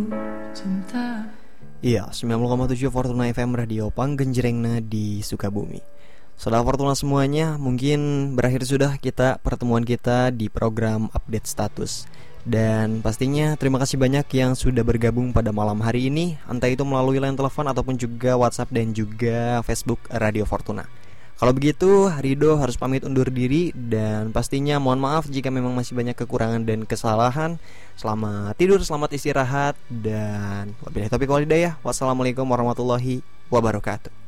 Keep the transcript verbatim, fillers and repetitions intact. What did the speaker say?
cinta. Iya, sembilan puluh koma tujuh Fortuna F M Radio Panggenjrengna di Sukabumi. Saudara Fortuna semuanya, mungkin berakhir sudah kita pertemuan kita di program update status. Dan pastinya terima kasih banyak yang sudah bergabung pada malam hari ini, entah itu melalui line telepon ataupun juga WhatsApp dan juga Facebook Radio Fortuna. Kalau begitu, Rido harus pamit undur diri dan pastinya mohon maaf jika memang masih banyak kekurangan dan kesalahan. Selamat tidur, selamat istirahat, dan wabillahi taufiq wal hidayah. Wassalamualaikum warahmatullahi wabarakatuh.